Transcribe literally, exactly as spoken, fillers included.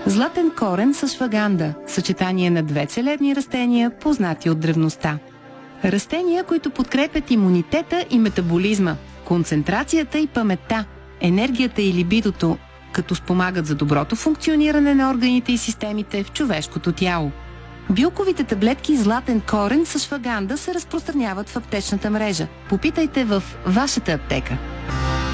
Златен корен с шваганда – съчетание на две целебни растения, познати от древността. Растения, които подкрепят имунитета и метаболизма, концентрацията и паметта, енергията и либидото, като спомагат за доброто функциониране на органите и системите в човешкото тяло. Билковите таблетки златен корен с шваганда се разпространяват в аптечната мрежа. Попитайте в вашата аптека.